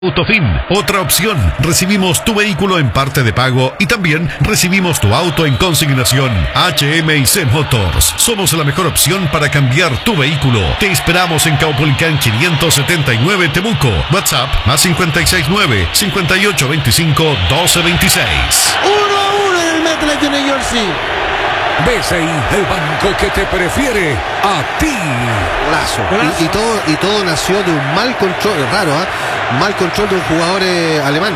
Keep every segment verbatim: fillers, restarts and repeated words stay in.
Autofin, otra opción. Recibimos tu vehículo en parte de pago y también recibimos tu auto en consignación. H M I C Motors. Somos la mejor opción para cambiar tu vehículo. Te esperamos en Caupolicán quinientos setenta y nueve Temuco. WhatsApp más cinco seis nueve, cinco ocho dos cinco, uno dos dos seis. uno a uno en el MetLife de New Jersey. B C I, el banco que te prefiere a ti. Lazo. Y, y, todo, y todo nació de un mal control, raro, ¿eh? Mal control de un jugador eh, alemán.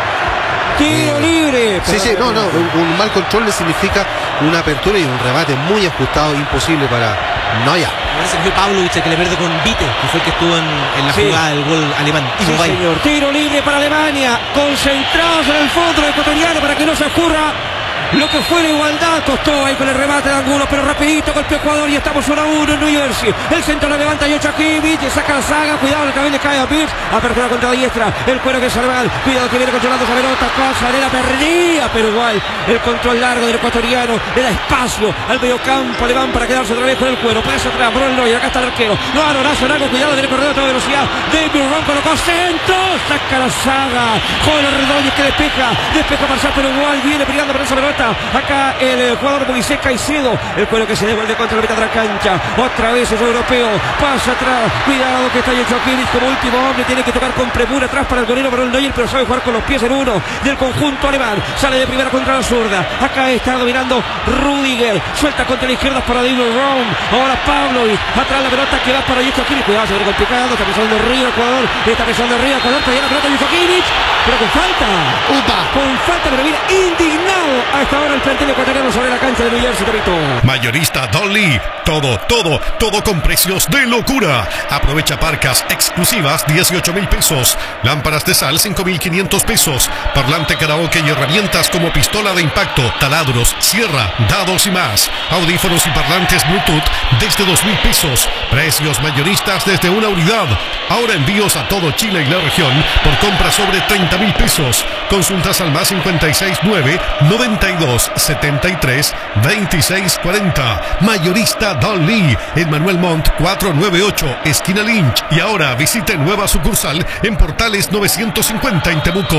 Tiro eh, libre. Sí, sí, no, no. Un, un mal control le significa una apertura y un rebate muy ajustado, imposible para Neuer. Parece que fue Pavlovic el que le pierde con Vite, que fue el que estuvo en, en la sí. jugada del gol alemán. Sí, señor. Tiro libre para Alemania. Concentrados en el fondo ecuatoriano para que no se ocurra lo que fue la igualdad. Costó ahí con el remate de Angulo, pero rapidito golpeó Ecuador y estamos uno a uno en New Jersey. El centro la levanta Joshua Kimmich, saca la saga, cuidado, el cabello le cae a Pierce, apertura contra diestra, el cuero que es alemán, cuidado que viene controlando esa pelota, Pasarela perdía, pero igual el control largo del ecuatoriano le da espacio al mediocampo alemán para quedarse otra vez con el cuero, pasa atrás, Bruno Neuer, acá está el arquero, no, Alorazo largo, cuidado, viene corriendo a toda velocidad, David Ron colocó centro, saca la saga, Joel Ordóñez que despeja, despeja Marcial, pero igual viene peleando por esa pelota. Acá el jugador Moisés Caicedo, el cuero que se devuelve contra la mitad de la cancha, otra vez el europeo, pasa atrás, cuidado que está Joshua Kimmich como último hombre, tiene que tocar con premura atrás para el golero Manuel Neuer, pero sabe jugar con los pies en uno del conjunto alemán, sale de primera contra la zurda, acá está dominando Rudiger, suelta contra la izquierda para David Raum, ahora Pavlovic, atrás la pelota que va para Joshua Kimmich, cuidado, se viene complicado, está pisando arriba el jugador, está pisando arriba el jugador, todavía la pelota de Joshua Kimmich, pero con falta, Upa. con falta, pero mira, indignado a esta hora el plantel ecuatoriano sobre la cancha de New Jersey, Torito. Mayorista Dolly, todo, todo, todo con precios de locura. Aprovecha parcas exclusivas dieciocho mil pesos, lámparas de sal cinco mil quinientos pesos, parlante karaoke y herramientas como pistola de impacto, taladros, sierra, dados y más, audífonos y parlantes Bluetooth desde dos mil pesos, precios mayoristas desde una unidad. Ahora envíos a todo Chile y la región por compra sobre treinta mil pesos. Consultas al más cinco seis nueve, noventa y dos, setenta y tres, veintiséis cuarenta. Mayorista Dolly en Manuel Montt cuatrocientos noventa y ocho, esquina Lynch. Y ahora visite nueva sucursal en Portales novecientos cincuenta en Temuco.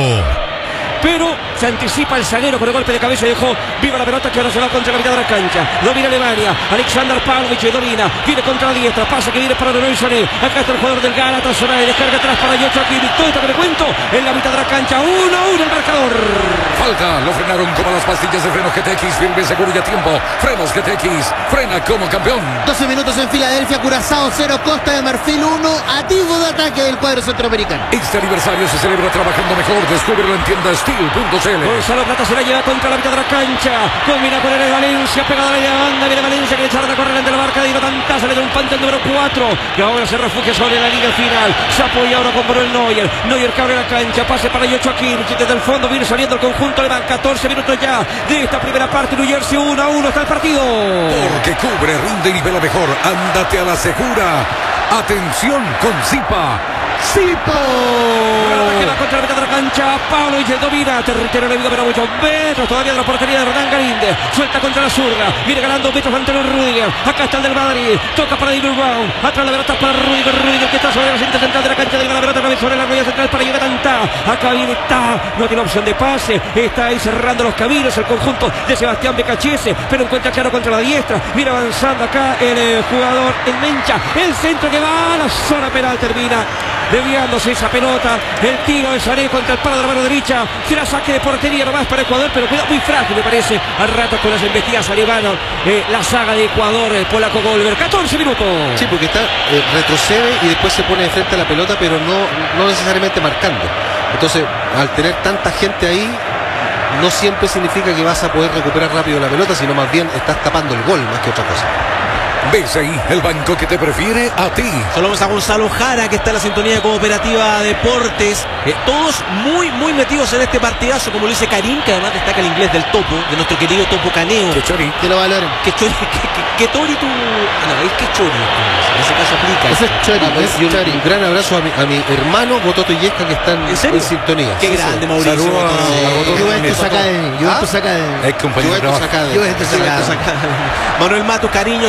Pero se anticipa el zaguero con el golpe de cabeza y dejó viva la pelota que ahora se va contra la mitad de la cancha. Domina Alemania, Alexander Pavlovic domina, viene contra la diestra, pasa que viene para Leroy Sané. Acá está el jugador del Galatasaray, descarga atrás para Joshua Kimmich. Todo esto que le cuento en la mitad de la cancha, uno a uno el marcador. Falta, lo frenaron como las pastillas de freno G T X, firme, seguro y a tiempo. Frenos G T X, frena como campeón. doce minutos en Filadelfia, Curazao cero, Costa de Marfil uno, activo de ataque del cuadro centroamericano. Este aniversario se celebra trabajando mejor, descúbrelo en tienda Steel punto c l. Gonzalo Plata se la lleva contra la mitad de la cancha, combina con el Valencia, pegada a la línea de banda, viene Valencia que le echará a correr ante la marca de Dino Tanta, sale de un pante el número cuatro, que ahora se refugia sobre la línea final, se apoya ahora con Manuel Neuer, Neuer que abre la cancha, pase para Joshua Kimmich, desde el fondo viene saliendo el conjunto alemán, catorce minutos ya de esta primera parte, New Jersey uno a uno está el partido. Porque cubre, rinde y nivela mejor, ándate a la segura, atención con Zipa. ¡Sipo! Que va contra la mitad de la cancha, Pavlovic domina, territorio enemigo pero muchos metros todavía de la portería de Hernán Galíndez, suelta contra la zurda, viene ganando metros Antonio Rudiger, acá está el del Madrid, toca para David Brown, atrás la pelota para Rudiger, Rudiger que está sobre la cinta central de la cancha, de la pelota otra vez sobre la rueda central para llegar a Tantá, acá viene está, no tiene opción de pase, está ahí cerrando los caminos el conjunto de Sebastián Becachese, pero encuentra claro contra la diestra, viene avanzando acá el eh, jugador en Mencha, el centro que va a la zona penal, termina desviándose esa pelota, el tiro de Sané contra el palo de la mano derecha, será saque de portería nomás para Ecuador, pero queda muy frágil me parece, al rato con las embestidas alemanas, eh, la saga de Ecuador, eh, polaco Goldberg, catorce minutos. Sí, porque está, eh, retrocede y después se pone de frente a la pelota, pero no, no necesariamente marcando. Entonces, al tener tanta gente ahí, no siempre significa que vas a poder recuperar rápido la pelota, sino más bien estás tapando el gol más que otra cosa. B C I, el banco que te prefiere a ti. Saludamos a Gonzalo Jara, que está en la sintonía de Cooperativa Deportes. Eh, todos muy, muy metidos en este partidazo, como lo dice Karim, que además destaca el inglés del Topo, de nuestro querido Topo Caneo. Que chori. Que lo valoren. Que chori, que, que, que tori tu... No, es que chori. En ese caso aplica. Ese es chori. Ah, es y un, chori. Un gran abrazo a mi, a mi hermano Bototo Yesca, que están ¿En serio? en sintonía. Qué sí, grande, sí. Mauricio. Saludos a Bototo. Juventus Academy. Juventus Academy. Es compañero de trabajo. Juventus Academy. Manuel Matos, cariño, este bombazo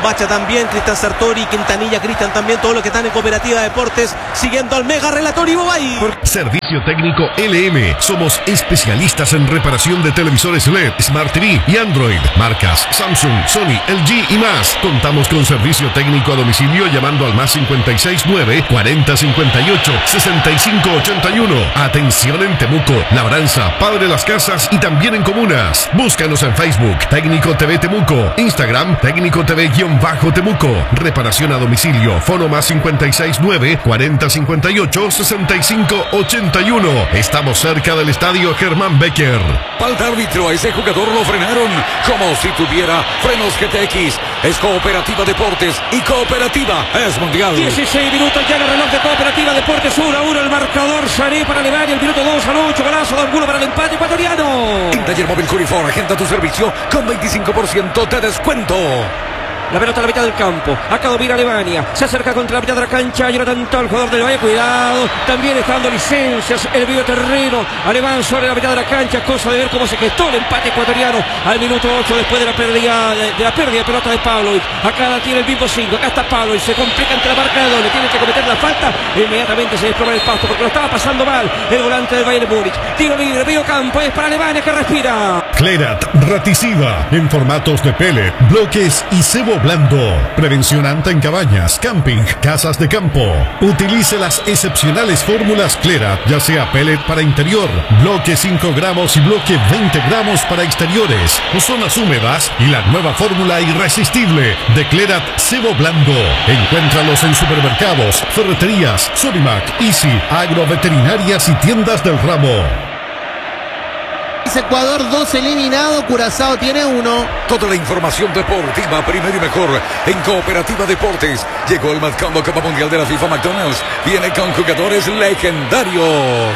Bacha también, Cristian Sartori, Quintanilla, Cristian también, todos los que están en Cooperativa Deportes, siguiendo al mega relator Ivo Bay. Servicio técnico L M. Somos especialistas en reparación de televisores L E D, Smart T V y Android. Marcas Samsung, Sony, L G y más. Contamos con servicio técnico a domicilio llamando al más cincuenta y seis nueve, cuarenta cincuenta y ocho, sesenta y cinco ochenta y uno. Atención en Temuco, Labranza, Padre Las Casas y también en comunas. Búscanos en Facebook, Técnico T V Temuco, Instagram, Técnico T V-Temuco. Reparación a domicilio, fono más cincuenta y seis nueve, cuarenta cincuenta y ocho, sesenta y cinco ochenta y uno. Estamos cerca del estadio Germán Becker. Falta árbitro, a ese jugador lo frenaron como si tuviera frenos G T X. Es Cooperativa Deportes y Cooperativa es mundial. dieciséis minutos ya en el reloj de Cooperativa Deportes. uno a uno el marcador. Sané para Alemania. El minuto dos al ocho. Golazo de Angulo para el empate ecuatoriano. En Taller Móvil Curifor, agenda tu servicio con veinticinco por ciento de descuento. La pelota a la mitad del campo. Acá domina Alemania. Se acerca contra la mitad de la cancha. Jonathan Tah, el jugador del Valle. Cuidado. También está dando licencias el medio terreno alemán sobre la mitad de la cancha. Cosa de ver cómo se gestó el empate ecuatoriano al minuto ocho después de la pérdida de, de la pérdida de pelota de Pavlovic. Acá la tiene el mismo cinco. Acá está Pavlovic. Se complica entre la marca de doble. Tiene que cometer la falta. Inmediatamente se desploma el pasto porque lo estaba pasando mal el volante del Bayern Múnich. Tiro libre. Medio campo. Es para Alemania que respira. Clerat Raticiva en formatos de pellet, bloques y cebo blando. Prevención anta en cabañas, camping, casas de campo. Utilice las excepcionales fórmulas Clerat, ya sea pellet para interior, bloque cinco gramos y bloque veinte gramos para exteriores, o zonas húmedas, y la nueva fórmula irresistible de Clerat cebo blando. Encuéntralos en supermercados, ferreterías, Sodimac, Easy, agroveterinarias y tiendas del ramo. Ecuador dos eliminado, Curazao tiene uno. Toda la información deportiva, primero y mejor, en Cooperativa Deportes. Llegó el Matcombo Copa Mundial de la FIFA McDonald's. Viene con jugadores legendarios.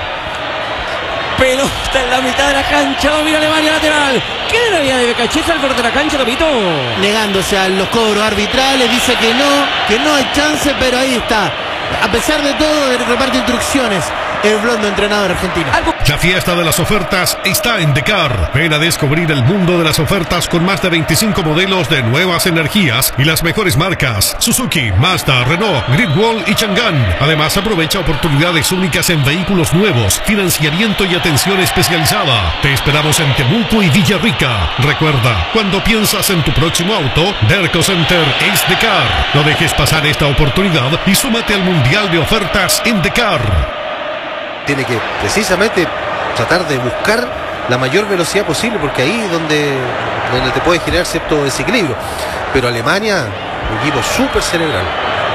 Pelota en la mitad de la cancha, domina Alemania lateral. ¿Qué le había de Becacheta al borde de la cancha, Topito? Negándose a los cobros arbitrales, dice que no, que no hay chance, pero ahí está. A pesar de todo, reparte instrucciones el blondo entrenador argentino. La fiesta de las ofertas está en Decar. Ven a descubrir el mundo de las ofertas con más de veinticinco modelos de nuevas energías y las mejores marcas: Suzuki, Mazda, Renault, Greatwall y Chang'an. Además, aprovecha oportunidades únicas en vehículos nuevos, financiamiento y atención especializada. Te esperamos en Temuco y Villarrica. Recuerda, cuando piensas en tu próximo auto, Derco Center es Decar. No dejes pasar esta oportunidad y súmate al Mundial de Ofertas en Decar. Tiene que precisamente tratar de buscar la mayor velocidad posible, porque ahí es donde, donde te puede generar cierto desequilibrio. Pero Alemania, un equipo súper cerebral.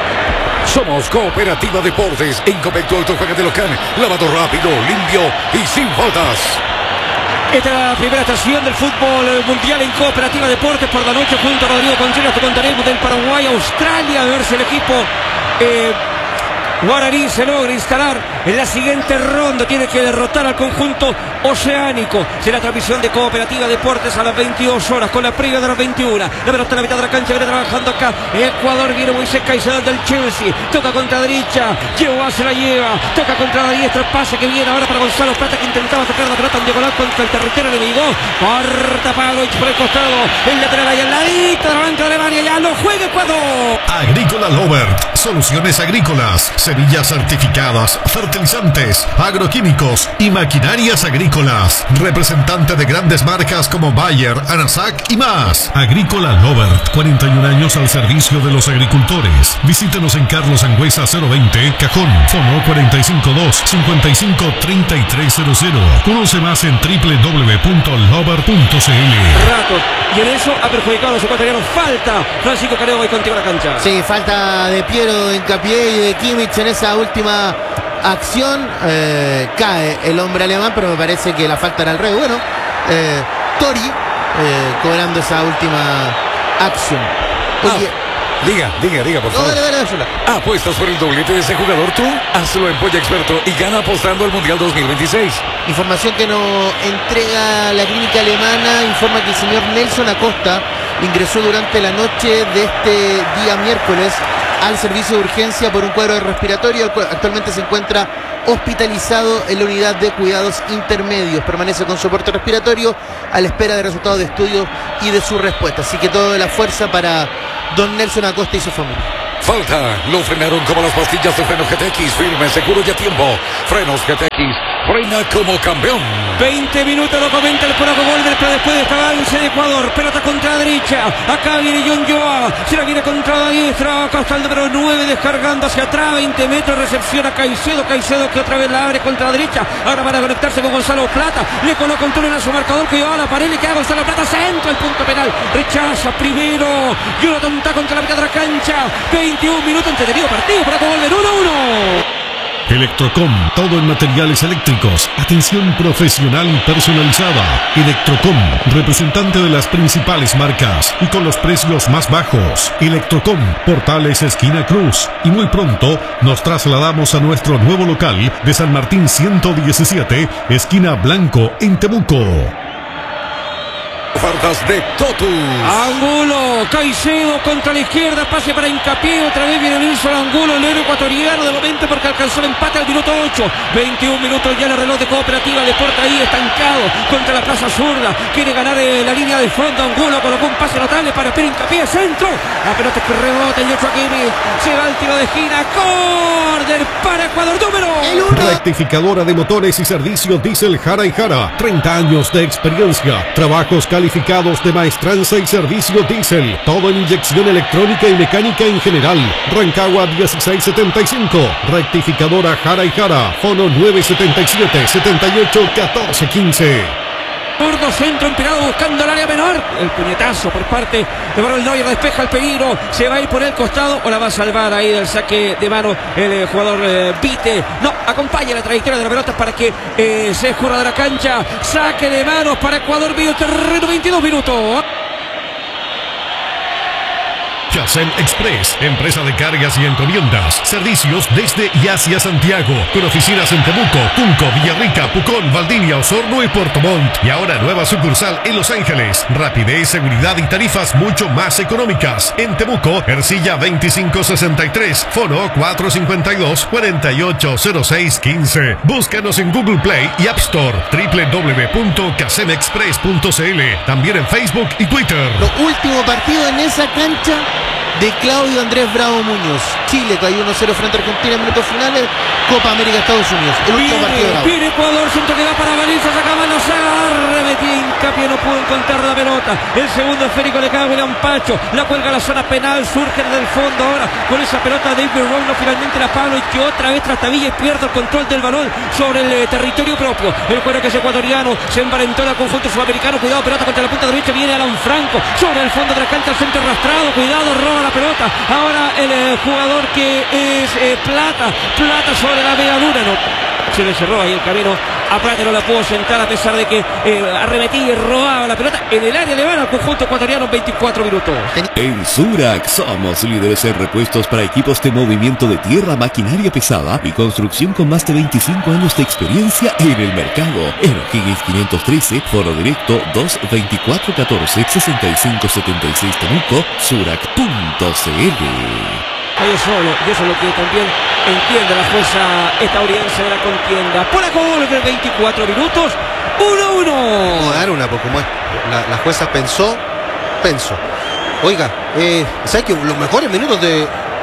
Somos Cooperativa Deportes. En Copecto Auto juega de local. Lavado rápido, limpio y sin faltas. Esta es la primera estación del fútbol mundial en Cooperativa Deportes por la noche junto a Rodrigo Contreras. Te contaremos del Paraguay, Australia, a ver si el equipo eh, guaraní se logra instalar en la siguiente ronda. Tiene que derrotar al conjunto oceánico. Será transmisión de Cooperativa Deportes a las veintidós horas con la previa de las veintiuna. La pelota en la mitad de la cancha, viene trabajando acá Ecuador, viene Moisés Caicedo del Chelsea, toca contra derecha, Jehová se la lleva, toca contra la diestra, el pase que viene ahora para Gonzalo Plata, que intentaba tocar la pelota en diagonal contra el territorio enemigo. Corta Pavlovic por el costado, el lateral ahí al ladito de la banca de Alemania, ya lo juega Ecuador. Agrícola Lovert, soluciones agrícolas, semillas certificadas, fertilizantes, agroquímicos y maquinarias agrícolas. Representante de grandes marcas como Bayer, Anasac y más. Agrícola Lovert, cuarenta y un años al servicio de los agricultores. Visítenos en Carlos Angüesa cero veinte, Cajón, fono cuatro cinco dos, cinco cinco tres tres cero cero. Conoce más en doble u doble u doble u punto lovert punto c l. Rato, y en eso ha perjudicado a los ecuatorianos. Falta, Francisco Careo, voy contigo a la cancha. Sí, falta de Piero, de Hincapié y de Kimmich en esa última acción. Eh, cae el hombre alemán, pero me parece que la falta era al revés. Bueno, eh, Tori eh, cobrando esa última acción. Oye, ah, diga, diga, diga, por favor. No, dale, dale, dale. ¿Apuestas por el doblete de ese jugador tú? Hazlo en Polla Experto y gana apostando al Mundial dos mil veintiséis. Información que nos entrega la clínica alemana, informa que el señor Nelson Acosta ingresó durante la noche de este día miércoles al servicio de urgencia por un cuadro respiratorio. Actualmente se encuentra hospitalizado en la unidad de cuidados intermedios. Permanece con soporte respiratorio a la espera de resultados de estudios y de su respuesta. Así que toda la fuerza para don Nelson Acosta y su familia. Falta, lo frenaron como las pastillas de freno G T X, firme, seguro y a tiempo. Frenos G T X, frena como campeón. veinte minutos lo comenta el Polaco Golver, pero después de este avance de Ecuador, pelota contra la derecha, acá viene John Joa, se la viene contra la diestra, acá está el número nueve descargando hacia atrás, veinte metros, recepción a Caicedo, Caicedo que otra vez la abre contra la derecha, ahora van a conectarse con Gonzalo Plata, le coloca un túnel a su marcador que lleva a la pared, le queda Gonzalo Plata, centro, el punto penal, rechaza primero, Jonathan está contra la mitad de la cancha, veintiún minutos, entretenido partido, Polaco Golver, uno uno. Electrocom, todo en materiales eléctricos, atención profesional y personalizada. Electrocom, representante de las principales marcas y con los precios más bajos. Electrocom, Portales esquina Cruz. Y muy pronto nos trasladamos a nuestro nuevo local de San Martín ciento diecisiete, esquina Blanco, en Temuco. Faltas de Totus. Angulo, Caicedo contra la izquierda, pase para Hincapié, otra vez viene Nilson Angulo, el héroe ecuatoriano de momento porque alcanzó el empate al minuto ocho, veintiún minutos ya el reloj de Cooperativa Deporte ahí estancado contra la plaza zurda, quiere ganar eh, la línea de fondo, Angulo colocó un pase notable para Pedro Hincapié, centro, la pelota que rebota y Joaquín se va al tiro de esquina, córner para Ecuador, número Rectificadora de motores y servicio Diesel Jara y Jara, treinta años de experiencia, trabajos calificados de maestranza y servicio diésel, todo en inyección electrónica y mecánica en general. Rancagua dieciséis setenta y cinco, rectificadora Jara y Jara, fono nueve setenta y siete, setenta y ocho, catorce quince. Zurdo, centro empinado buscando el área menor. El puñetazo por parte de Manuel Neuer, despeja el peligro. Se va a ir por el costado o la va a salvar ahí del saque de mano el eh, jugador eh, Vite. No, acompaña la trayectoria de la pelota para que eh, se escurra de la cancha. Saque de manos para Ecuador, medio terreno, veintidós minutos. Casem Express, empresa de cargas y encomiendas, servicios desde y hacia Santiago, con oficinas en Temuco, Tunco, Villarrica, Pucón, Valdivia, Osorno y Puerto Montt. Y ahora nueva sucursal en Los Ángeles. Rapidez, seguridad y tarifas mucho más económicas. En Temuco, Ercilla veinticinco sesenta y tres, fono cuatro cinco dos, cuatro ocho cero seis uno cinco. Búscanos en Google Play y App Store, doble u doble u doble u punto casem express punto c l. También en Facebook y Twitter. Lo último partido en esa cancha de Claudio Andrés Bravo Muñoz. Chile cayó uno cero frente a Argentina en minutos finales. Copa América Estados Unidos. El último Viene, partido de Bravo. viene Ecuador, centro que va para Valencia, saca mano, se arremetía Hincapié, no pudo encontrar la pelota. El segundo esférico le cae a William Pacho, la cuelga a la zona penal, surge del fondo ahora con esa pelota de David Rono, finalmente la Pablo y que otra vez Trastavilla y pierde el control del balón sobre el eh, territorio propio. El jugador que es ecuatoriano se embarentó al conjunto sudamericano, cuidado, pelota contra la punta derecha, viene Alan Franco sobre el fondo de la cancha, el centro arrastrado, cuidado, roba la pelota. Ahora el eh, jugador que es eh, Plata, Plata sobre la media luna, no. Se le cerró ahí el camino a Plata, no la pudo sentar a pesar de que eh, arremetía y robaba la pelota en el área de van al conjunto ecuatoriano en veinticuatro minutos. En Surac somos líderes en repuestos para equipos de movimiento de tierra, maquinaria pesada y construcción con más de veinticinco años de experiencia en el mercado. En O'Higgins quinientos trece, foro directo dos veinticuatro catorce sesenta y cinco setenta y seis Temuco, surac punto c l. Ahí solo, y eso es lo que también entiende la fuerza estadounidense de la contienda. Por la gol de veinticuatro minutos, uno uno. Vamos a dar una poco más. La, la jueza pensó, pensó. Oiga, eh, ¿sabes que los mejores minutos de,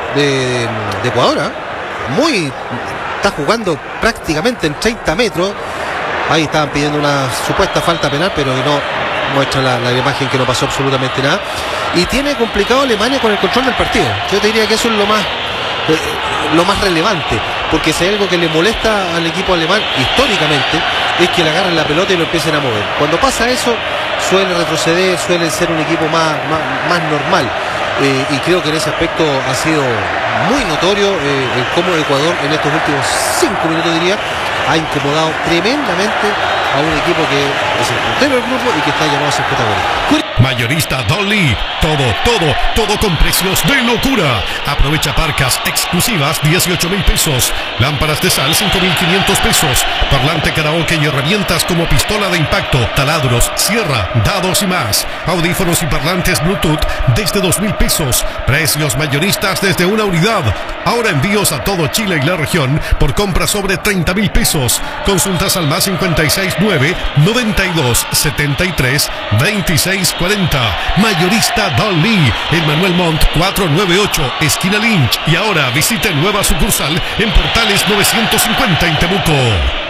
de, de Ecuador? ¿eh? Muy. Está jugando prácticamente en treinta metros. Ahí estaban pidiendo una supuesta falta penal, pero no muestra la, la imagen que no pasó absolutamente nada. Y tiene complicado Alemania con el control del partido. Yo te diría que eso es lo más eh, lo más relevante, porque si hay algo que le molesta al equipo alemán históricamente es que le agarren la pelota y lo empiecen a mover. Cuando pasa eso suele retroceder, suele ser un equipo más, más, más normal. Eh, y creo que en ese aspecto ha sido muy notorio eh, el cómo Ecuador en estos últimos cinco minutos, diría, ha incomodado tremendamente a un equipo que es el puntero del grupo y que está llamado a ser protagonista. Mayorista Dolly, todo, todo, todo con precios de locura. Aprovecha parcas exclusivas dieciocho mil pesos, lámparas de sal cinco mil quinientos pesos, parlante karaoke y herramientas como pistola de impacto, taladros, sierra, dados y más. Audífonos y parlantes Bluetooth desde dos mil pesos. Precios mayoristas desde una unidad. Ahora envíos a todo Chile y la región por compra sobre treinta mil pesos. Consultas al más cincuenta y seis nueve noventa y dos setenta y tres veintiséis cuarenta noventa. Mayorista Don Lee, en Manuel Montt cuatrocientos noventa y ocho, esquina Lynch. Y ahora visite nueva sucursal en Portales novecientos cincuenta en Temuco.